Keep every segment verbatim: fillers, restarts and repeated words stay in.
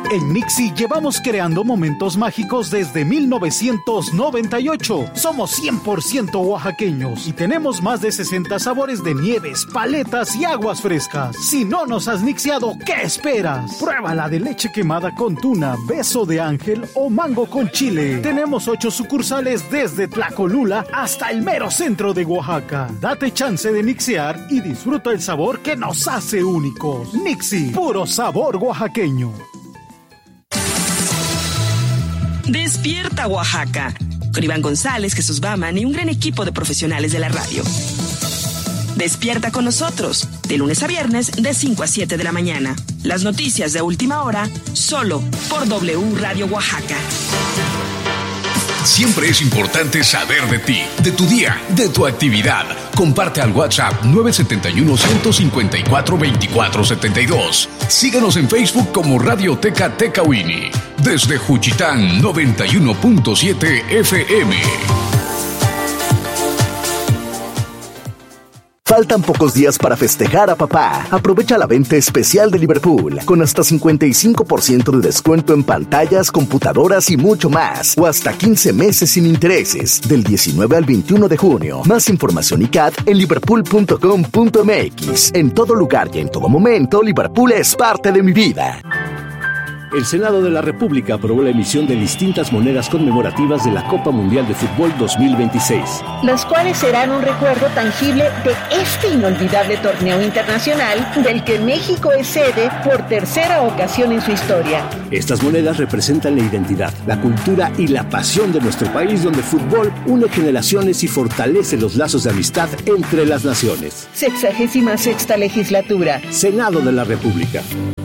En Nixie llevamos creando momentos mágicos desde mil novecientos noventa y ocho. Somos cien por ciento oaxaqueños y tenemos más de sesenta sabores de nieves, paletas y aguas frescas. Si no nos has nixiado, ¿qué esperas? Pruébala de leche quemada con tuna, beso de ángel o mango con chile. Tenemos ocho sucursales desde Tlacolula hasta el mero centro de Oaxaca. Date chance de nixiar y disfruta el sabor que nos hace únicos. Nixie, puro sabor oaxaqueño. Despierta Oaxaca, con Iván González, Jesús Baman y un gran equipo de profesionales de la radio. Despierta con nosotros, de lunes a viernes, de cinco a siete de la mañana. Las noticias de última hora, solo por W Radio Oaxaca. Siempre es importante saber de ti, de tu día, de tu actividad. Comparte al WhatsApp nueve siete uno, uno cinco cuatro, dos cuatro siete dos. Síguenos en Facebook como Radioteca Tecauini. Desde Juchitán, noventa y uno punto siete F M. Faltan pocos días para festejar a papá. Aprovecha la venta especial de Liverpool con hasta cincuenta y cinco por ciento de descuento en pantallas, computadoras y mucho más. O hasta quince meses sin intereses del diecinueve al veintiuno de junio. Más información y C A D en liverpool punto com punto m x. En todo lugar y en todo momento, Liverpool es parte de mi vida. El Senado de la República aprobó la emisión de distintas monedas conmemorativas de la Copa Mundial de Fútbol dos mil veintiséis. Las cuales serán un recuerdo tangible de este inolvidable torneo internacional del que México es sede por tercera ocasión en su historia. Estas monedas representan la identidad, la cultura y la pasión de nuestro país, donde el fútbol une generaciones y fortalece los lazos de amistad entre las naciones. Sexagésima sexta legislatura. Senado de la República.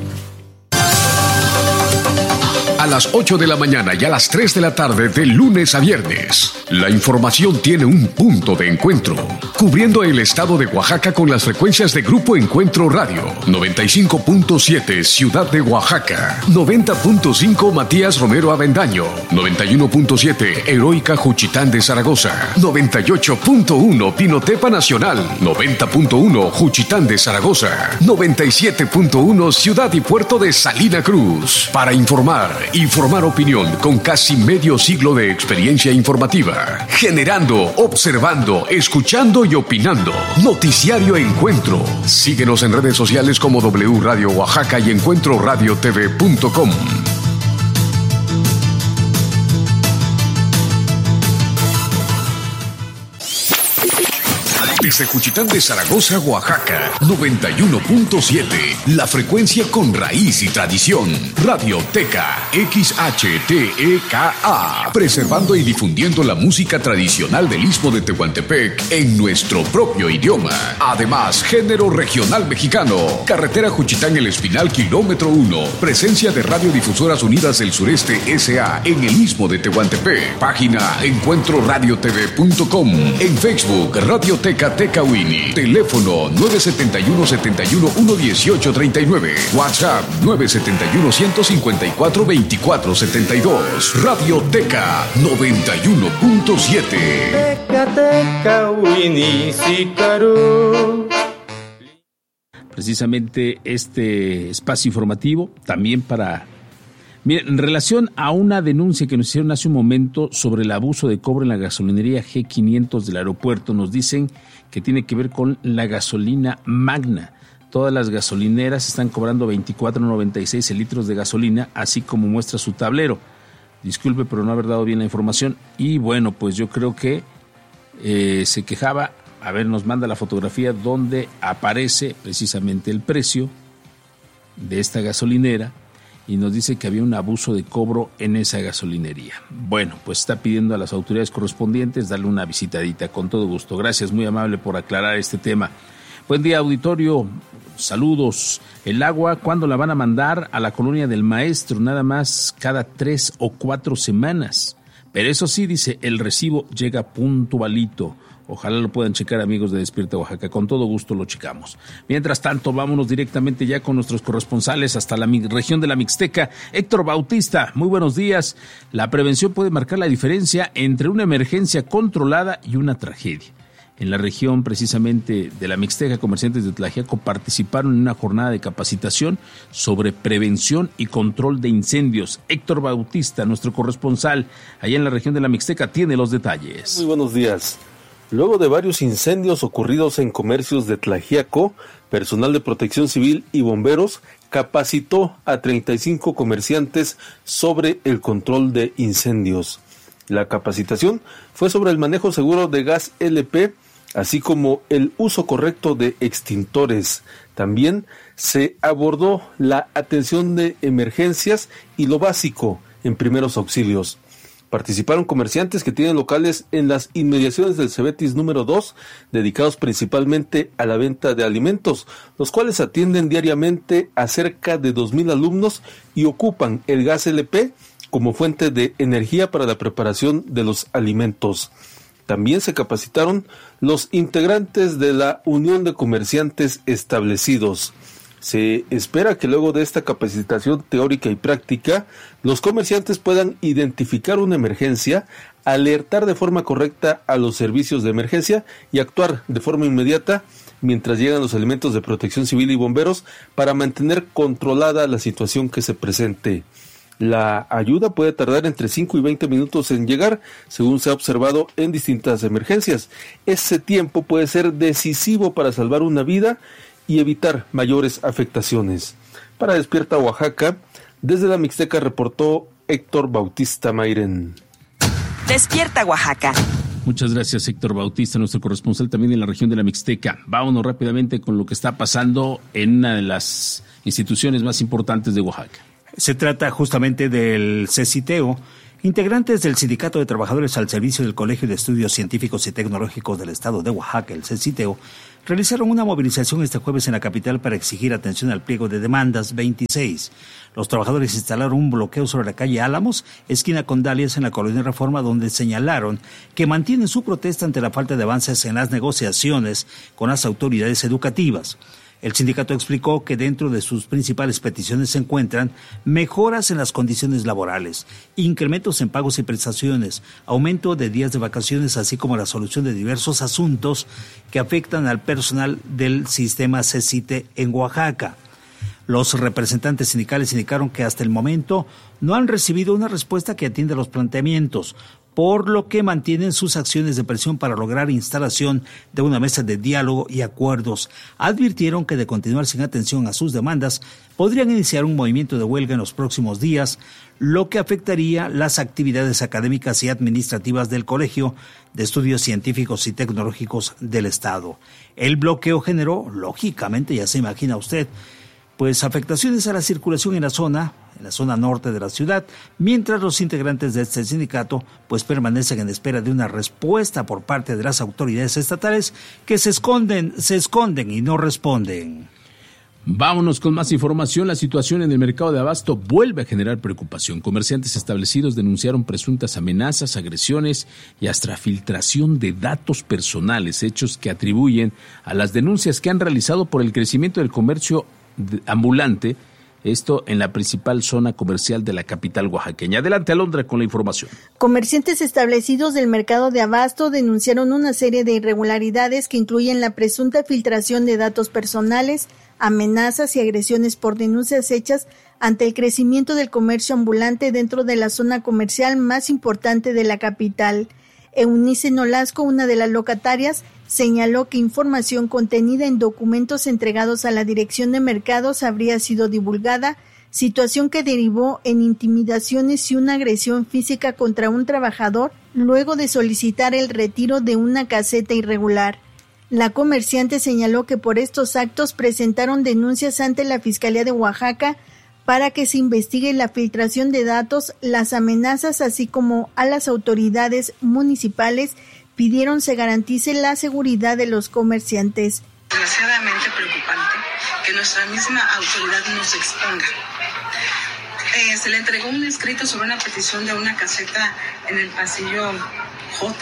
A las ocho de la mañana y a las tres de la tarde de lunes a viernes. La información tiene un punto de encuentro, cubriendo el estado de Oaxaca con las frecuencias de Grupo Encuentro Radio. noventa y cinco punto siete Ciudad de Oaxaca, noventa punto cinco Matías Romero Avendaño, noventa y uno punto siete Heroica Juchitán de Zaragoza, noventa y ocho punto uno Pinotepa Nacional, noventa punto uno Juchitán de Zaragoza, noventa y siete punto uno Ciudad y Puerto de Salina Cruz. Para informar y formar opinión con casi medio siglo de experiencia informativa, generando, observando, escuchando y opinando. Noticiario Encuentro. Síguenos en redes sociales como W Radio Oaxaca y encuentro radio t v punto com. Desde Juchitán de Zaragoza, Oaxaca, noventa y uno punto siete, la frecuencia con raíz y tradición. Radioteca X H T E K A, preservando y difundiendo la música tradicional del Istmo de Tehuantepec en nuestro propio idioma. Además, género regional mexicano. Carretera Juchitán El Espinal, kilómetro uno. Presencia de Radiodifusoras Unidas del Sureste S A en el Istmo de Tehuantepec. Página encuentro radio t v punto com. En Facebook, Radioteca Tecauini. Teléfono nueve siete uno, siete uno, uno uno tres nueve. WhatsApp nueve siete uno, uno cinco cuatro, dos cuatro siete dos. Radioteca noventa y uno punto siete. Precisamente este espacio informativo también para... Miren, en relación a una denuncia que nos hicieron hace un momento sobre el abuso de cobro en la gasolinería G quinientos del aeropuerto, nos dicen que tiene que ver con la gasolina Magna. Todas las gasolineras están cobrando veinticuatro noventa y seis litros de gasolina, así como muestra su tablero. Disculpe por no haber dado bien la información. Y bueno, pues yo creo que eh, se quejaba, a ver, nos manda la fotografía donde aparece precisamente el precio de esta gasolinera, y nos dice que había un abuso de cobro en esa gasolinería. Bueno, pues está pidiendo a las autoridades correspondientes darle una visitadita, con todo gusto. Gracias, muy amable por aclarar este tema. Buen día, auditorio, saludos. El agua, ¿cuándo la van a mandar a la colonia del Maestro? Nada más cada tres o cuatro semanas. Pero eso sí, dice, el recibo llega puntualito. Ojalá lo puedan checar, amigos de Despierta Oaxaca. Con todo gusto lo checamos. Mientras tanto, vámonos directamente ya con nuestros corresponsales hasta la región de la Mixteca. Héctor Bautista, muy buenos días. La prevención puede marcar la diferencia entre una emergencia controlada y una tragedia. en la región precisamente de la Mixteca, comerciantes de Tlaxiaco participaron en una jornada de capacitación sobre prevención y control de incendios. Héctor Bautista, nuestro corresponsal allá en la región de la Mixteca, tiene los detalles. Muy buenos días. Luego de varios incendios ocurridos en comercios de Tlaxiaco, personal de protección civil y bomberos capacitó a treinta y cinco comerciantes sobre el control de incendios. La capacitación fue sobre el manejo seguro de gas L P, así como el uso correcto de extintores. También se abordó la atención de emergencias y lo básico en primeros auxilios. Participaron comerciantes que tienen locales en las inmediaciones del Cebetis número dos, dedicados principalmente a la venta de alimentos, los cuales atienden diariamente a cerca de dos mil alumnos y ocupan el gas L P como fuente de energía para la preparación de los alimentos. También se capacitaron los integrantes de la Unión de Comerciantes Establecidos. Se espera que luego de esta capacitación teórica y práctica, los comerciantes puedan identificar una emergencia, alertar de forma correcta a los servicios de emergencia y actuar de forma inmediata mientras llegan los elementos de protección civil y bomberos para mantener controlada la situación que se presente. La ayuda puede tardar entre cinco y veinte minutos en llegar, según se ha observado en distintas emergencias. Ese tiempo puede ser decisivo para salvar una vida y evitar mayores afectaciones. Para Despierta Oaxaca, desde la Mixteca reportó Héctor Bautista Mayren. Despierta Oaxaca. Muchas gracias, Héctor Bautista, nuestro corresponsal también en la región de la Mixteca. Vámonos rápidamente con lo que está pasando en una de las instituciones más importantes de Oaxaca. Se trata justamente del CECITEO. Integrantes del Sindicato de Trabajadores al Servicio del Colegio de Estudios Científicos y Tecnológicos del Estado de Oaxaca, el CECITEO, realizaron una movilización este jueves en la capital para exigir atención al pliego de demandas veintiséis. Los trabajadores instalaron un bloqueo sobre la calle Álamos, esquina con Dalias, en la Colonia Reforma, donde señalaron que mantienen su protesta ante la falta de avances en las negociaciones con las autoridades educativas. El sindicato explicó que dentro de sus principales peticiones se encuentran mejoras en las condiciones laborales, incrementos en pagos y prestaciones, aumento de días de vacaciones, así como la solución de diversos asuntos que afectan al personal del sistema CECITE en Oaxaca. Los representantes sindicales indicaron que hasta el momento no han recibido una respuesta que atienda los planteamientos, por lo que mantienen sus acciones de presión para lograr instalación de una mesa de diálogo y acuerdos. Advirtieron que de continuar sin atención a sus demandas, podrían iniciar un movimiento de huelga en los próximos días, lo que afectaría las actividades académicas y administrativas del Colegio de Estudios Científicos y Tecnológicos del Estado. El bloqueo generó, lógicamente, ya se imagina usted, pues afectaciones a la circulación en la zona, en la zona norte de la ciudad, mientras los integrantes de este sindicato pues permanecen en espera de una respuesta por parte de las autoridades estatales que se esconden, se esconden y no responden. Vámonos con más información. La situación en el mercado de abasto vuelve a generar preocupación. Comerciantes establecidos denunciaron presuntas amenazas, agresiones y hasta filtración de datos personales, hechos que atribuyen a las denuncias que han realizado por el crecimiento del comercio ambulante, esto en la principal zona comercial de la capital oaxaqueña. Adelante, Alondra, con la información. Comerciantes establecidos del mercado de abasto denunciaron una serie de irregularidades que incluyen la presunta filtración de datos personales, amenazas y agresiones por denuncias hechas ante el crecimiento del comercio ambulante dentro de la zona comercial más importante de la capital. Eunice Nolasco, una de las locatarias, señaló que información contenida en documentos entregados a la Dirección de Mercados habría sido divulgada, situación que derivó en intimidaciones y una agresión física contra un trabajador luego de solicitar el retiro de una caseta irregular. La comerciante señaló que por estos actos presentaron denuncias ante la Fiscalía de Oaxaca para que se investigue la filtración de datos, las amenazas, así como a las autoridades municipales pidieron se garantice la seguridad de los comerciantes. Desgraciadamente preocupante que nuestra misma autoridad nos exponga. Eh, se le entregó un escrito sobre una petición de una caseta en el pasillo J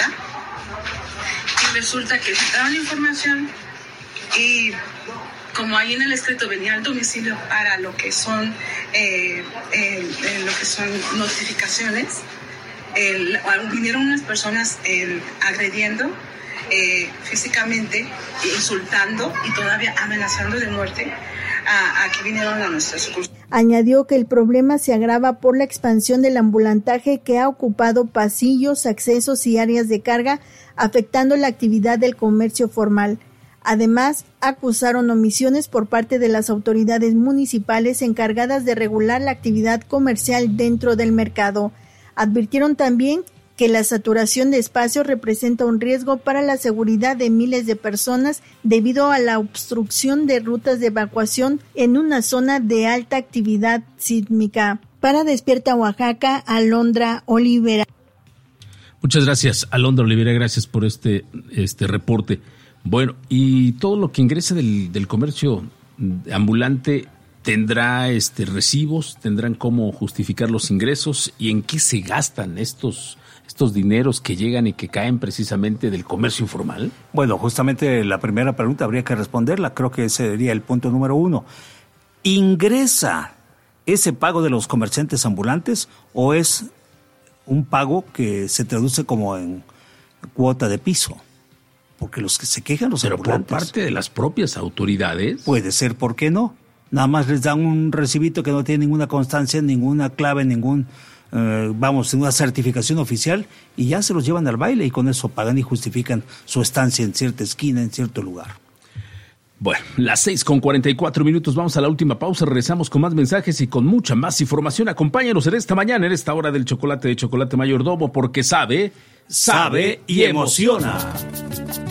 y resulta que citaron información y como ahí en el escrito venía el domicilio para lo que son eh, eh, eh, lo que son notificaciones, eh, vinieron unas personas eh, agrediendo eh, físicamente, insultando y todavía amenazando de muerte a, a que vinieron a nuestra sucursal. Añadió que el problema se agrava por la expansión del ambulantaje que ha ocupado pasillos, accesos y áreas de carga, afectando la actividad del comercio formal. Además, acusaron omisiones por parte de las autoridades municipales encargadas de regular la actividad comercial dentro del mercado. Advirtieron también que la saturación de espacios representa un riesgo para la seguridad de miles de personas debido a la obstrucción de rutas de evacuación en una zona de alta actividad sísmica. Para Despierta Oaxaca, Alondra Olivera. Muchas gracias, Alondra Olivera, gracias por este, este reporte. Bueno, y todo lo que ingresa del, del comercio ambulante tendrá este recibos, tendrán cómo justificar los ingresos y en qué se gastan estos estos dineros que llegan y que caen precisamente del comercio informal. Bueno, justamente la primera pregunta habría que responderla, creo que ese sería el punto número uno. ¿Ingresa ese pago de los comerciantes ambulantes o es un pago que se traduce como en cuota de piso? Porque los que se quejan los Pero ambulantes... por parte de las propias autoridades... Puede ser, ¿por qué no? Nada más les dan un recibito que no tiene ninguna constancia, ninguna clave, ningún... Uh, vamos, una certificación oficial y ya se los llevan al baile y con eso pagan y justifican su estancia en cierta esquina, en cierto lugar. Bueno, las seis con cuarenta y cuatro minutos, vamos a la última pausa, regresamos con más mensajes y con mucha más información. Acompáñanos en esta mañana, en esta hora del chocolate de Chocolate Mayordomo, porque sabe, sabe y emociona.